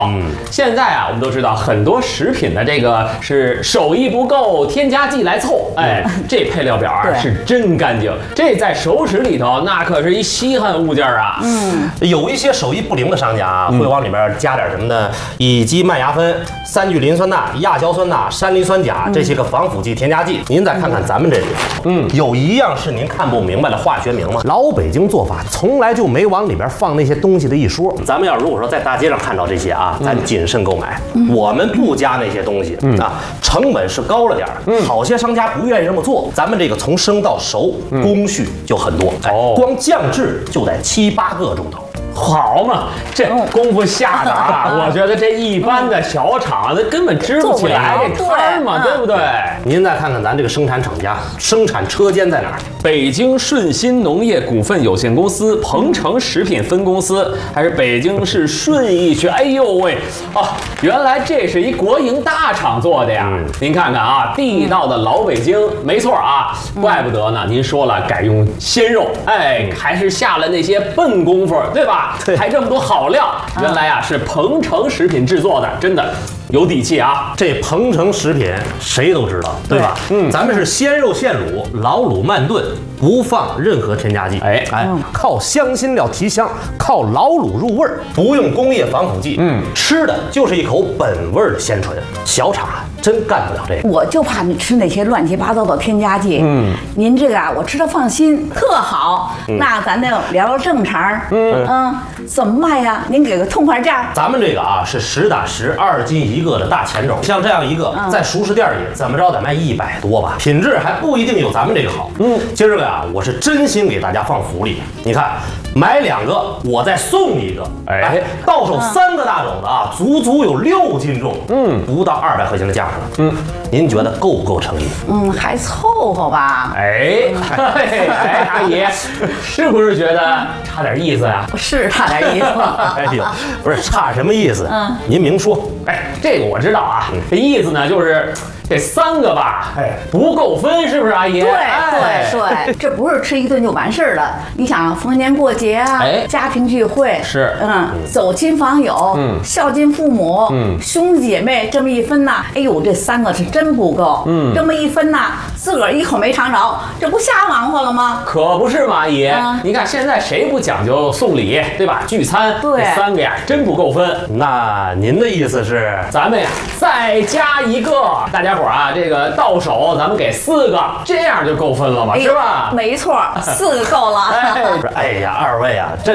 现在啊，我们都知道很多食品的这个是手艺不够，添加剂来凑。哎，这配料表啊是真干净，这在熟食里头那可是一稀罕物件啊。 有一些手艺不灵的商家啊，会往里面加点什么呢？乙基麦芽酚、3聚磷酸钠、亚硝酸钠、山梨酸钾这些个防腐剂添加剂。您再看看咱们这里，有一样是您看不明白的化学名吗？老北京做法从来就没往里边放那些东西的一说。咱们要如果说在大街上看到这些啊，咱谨慎购买。我们不加那些东西啊，成本是高了点儿。好些商家不愿意这么做。咱们这个从生到熟，工序就很多。光酱制就得7、8个钟头。 好嘛，这功夫下的啊，我觉得这一般的小厂那根本支不起来这摊嘛，对不对？ 您再看看咱这个生产厂家，生产车间在哪儿？ 北京顺鑫农业股份有限公司、鹏城食品分公司，还是北京市顺义区？哎呦喂，原来这是一国营大厂做的呀！您看看啊，地道的老北京，没错啊，怪不得呢。您说了改用鲜肉，哎，还是下了那些笨功夫，对吧？还这么多好料，原来啊是鹏城食品制作的，真的有底气啊！ 这鹏城食品谁都知道，对吧？咱们是鲜肉现卤，老卤慢炖，不放任何添加剂。靠香辛料提香，靠老卤入味儿，不用工业防腐剂。吃的就是一口本味的鲜醇。小厂真干不了这个。 我就怕你吃那些乱七八糟的添加剂。您这个啊，我吃的放心，特好。那咱就聊聊正茬。怎么卖呀？您给个痛快价。 咱们这个啊是10打10，2斤1个的大前肘，像这样一个，在熟食店里怎么着得卖100多吧，品质还不一定有咱们这个好。今儿个呀，我是真心给大家放福利。你看，买2个我再送1个，到手3个大肘子啊，足足有6斤重，不到200块钱的价格。您觉得够不够诚意？ 还凑合吧。 阿姨，是不是觉得差点意思啊？ 是差点意思。 哎呦，不是差什么意思？您明说。 这个我知道啊，这意思呢就是这3个吧，不够分，是不是阿姨？ 对，这不是吃一顿就完事儿了。你想逢年过节啊，家庭聚会是， 走亲访友，孝敬父母，兄弟姐妹这么一分呐，哎呦，这3个是真不够。这么一分呐，自个儿一口没尝着，这不瞎忙活了吗？ 可不是嘛，阿姨。你看现在谁不讲究送礼，对吧？聚餐，这3个呀真不够分。 那您的意思是， 咱们呀再加1个，大家伙啊，这个到手咱们给4个，这样就够分了嘛，是吧？ 没错，4个够了。 哎呀，2位啊，这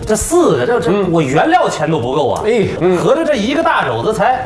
4个，这我原料钱都不够啊！合着这1个大肘子才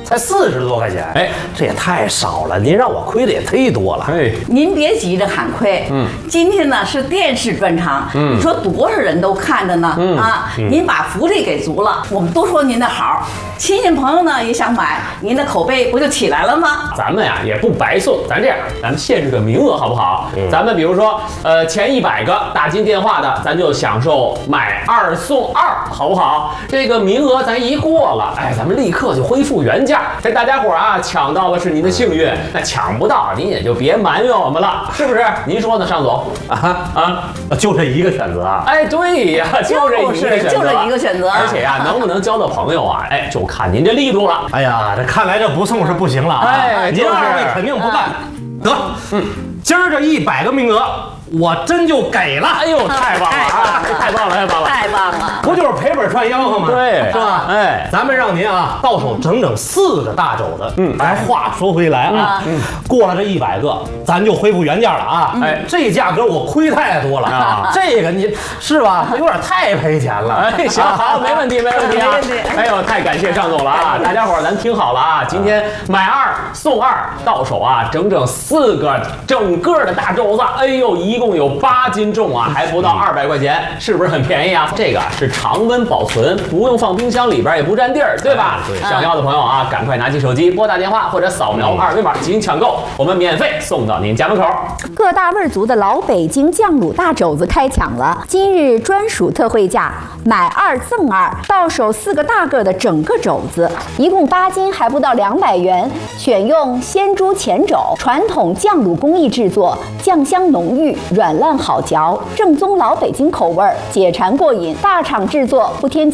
40多块钱，这也太少了，您让我亏的也忒多了。 您别急着喊亏，今天呢是电视专场，你说多少人都看着呢您把福利给足了，我们都说您的好，亲戚朋友呢也想买，您的口碑不就起来了吗？ 咱们呀也不白送，咱这样，咱们限制个名额好不好？咱们比如说，前100个打进电话的，咱就享受买2送2，好不好？这个名额咱一过了，咱们立刻就恢复原价。这大家伙啊，抢到了是您的幸运，那抢不到您也就别埋怨我们了，是不是？您说呢，尚总？ 就这1个选择啊？ 对呀，就这一个选择。 而且呀，能不能交到朋友啊？就看您这力度了。 哎呀，这看来这不送是不行了啊！您2位肯定不干。得，今儿这100个名额，我真就给了。 哎呦，太棒了！太棒了！ 太棒了！ 不就是赔本赚吆喝吗？ 对， 是吧？咱们让您啊到手整4个大肘子。话说回来啊，过了这100个，咱就恢复原价了啊！这价格我亏太多了啊！这个你是吧？有点太赔钱了。 行，好，没问题啊！哎呦，太感谢尚总了啊！大家伙咱听好了啊，今天买2送2，到手啊整4个整个的大肘子，哎呦，一共有8斤重啊，还不到200块钱，是不是很便宜啊？这个是常温保存，不用放冰箱里边，也不占地儿，对吧？想要的朋友啊，赶快拿起手机拨打电话或者扫描2维码进行抢购，我们免费送到您家门口。 各大味足的老北京酱卤大肘子开抢了，今日专属特惠价，买2赠2，到手4个大个的整个肘子，一共8斤，还不到200元，选用鲜猪前肘，传统酱卤工艺制作，酱香浓郁，软烂好嚼，正宗老北京口味，解馋过瘾，大厂制作，不添加